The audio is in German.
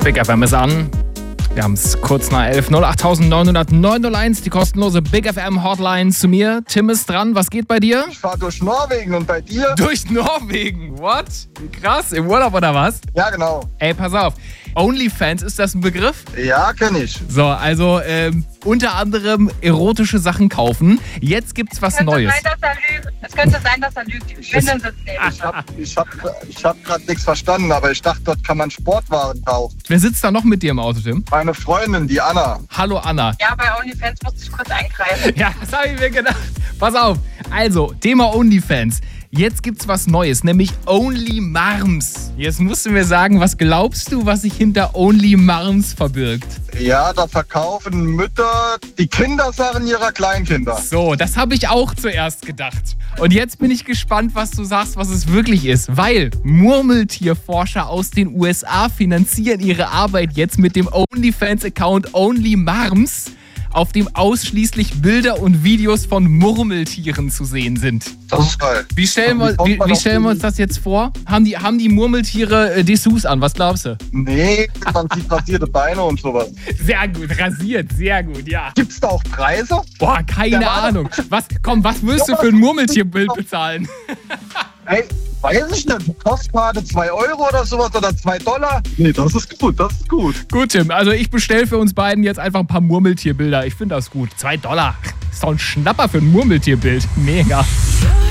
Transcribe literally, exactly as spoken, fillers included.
Big F M ist an. Wir haben es kurz nach elf. null acht neun null null neun null eins, die kostenlose Big F M Hotline zu mir. Tim ist dran. Was geht bei dir? Ich fahre durch Norwegen und bei dir? Durch Norwegen? What? Krass. Im Urlaub oder was? Ja, genau. Ey, pass auf. OnlyFans, ist das ein Begriff? Ja, kenn ich. So, also ähm, unter anderem erotische Sachen kaufen. Jetzt gibt's was Es könnte Neues. sein, dass er lügt. Es könnte sein, dass er lügt. Die Schwindeln sitzen neben Ich hab, ich hab, ich hab gerade nichts verstanden, aber ich dachte, dort kann man Sportwaren kaufen. Wer sitzt da noch mit dir im Auto, Tim? Meine Freundin, die Anna. Hallo Anna. Ja, bei OnlyFans musste ich kurz eingreifen. Ja, das habe ich mir gedacht. Pass auf. Also, Thema OnlyFans. Jetzt gibt's was Neues, nämlich OnlyMarms. Jetzt musst du mir sagen, was glaubst du, was sich hinter OnlyMarms verbirgt? Ja, da verkaufen Mütter die Kindersachen ihrer Kleinkinder. So, das habe ich auch zuerst gedacht. Und jetzt bin ich gespannt, was du sagst, was es wirklich ist. Weil Murmeltierforscher aus den U S A finanzieren ihre Arbeit jetzt mit dem OnlyFans-Account OnlyMarms, auf dem ausschließlich Bilder und Videos von Murmeltieren zu sehen sind. Das ist geil. Wie stellen wir, kommt wie, man wie auf stellen wir die- uns das jetzt vor? Haben die, haben die Murmeltiere äh, Dessous an? Was glaubst du? Nee, man sieht rasierte Beine und sowas. Sehr gut, rasiert, sehr gut, ja. Gibt's da auch Preise? Boah, keine Ja, warte. Ahnung. Was, komm, was würdest du für ein Murmeltierbild bezahlen? Ey, weiß ich nicht. Postkarte zwei Euro oder sowas oder zwei Dollar? Nee, das ist gut, das ist gut. Gut, Tim, also ich bestelle für uns beiden jetzt einfach ein paar Murmeltierbilder. Ich finde das gut. Zwei Dollar. Ist doch ein Schnapper für ein Murmeltierbild. Mega.